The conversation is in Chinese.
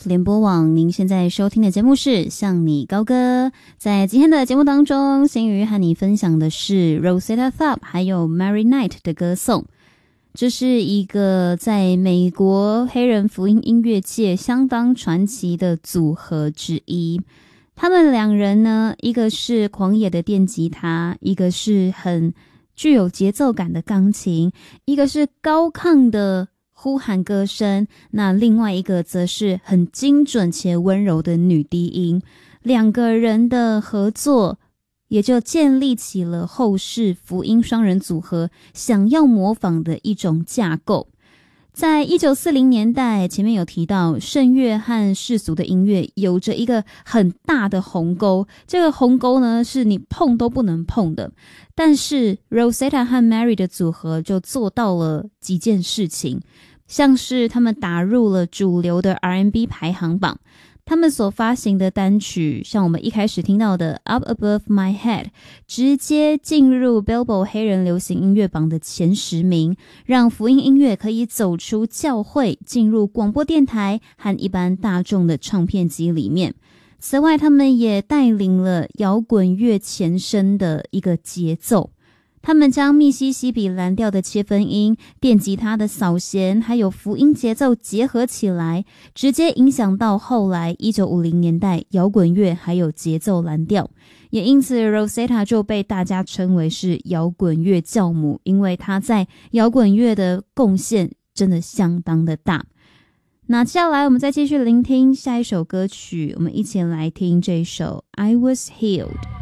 联播网，您现在收听的节目是向你高歌。在今天的节目当中，心瑜和你分享的是 Rosetta Tharpe 还有 Mary Knight 的歌颂。这是一个在美国黑人福音音乐界相当传奇的组合之一。他们两人呢，一个是狂野的电吉他，一个是很具有节奏感的钢琴，一个是高亢的呼喊歌声，那另外一个则是很精准且温柔的女低音。两个人的合作也就建立起了后世福音双人组合想要模仿的一种架构。在1940年代，前面有提到圣乐和世俗的音乐有着一个很大的鸿沟，这个鸿沟呢是你碰都不能碰的。但是 Rosetta 和 Mary 的组合就做到了几件事情，像是他们打入了主流的 R&B 排行榜，他们所发行的单曲，像我们一开始听到的 Up Above My Head， 直接进入 Billboard 黑人流行音乐榜的前10名，让福音音乐可以走出教会，进入广播电台和一般大众的唱片机里面。此外，他们也带领了摇滚乐前身的一个节奏，他们将密西西比蓝调的切分音、电吉他的扫弦还有福音节奏结合起来，直接影响到后来1950年代摇滚乐还有节奏蓝调。也因此 Rosetta 就被大家称为是摇滚乐教母，因为她在摇滚乐的贡献真的相当的大。那接下来我们再继续聆听下一首歌曲，我们一起来听这首 I Was Healed。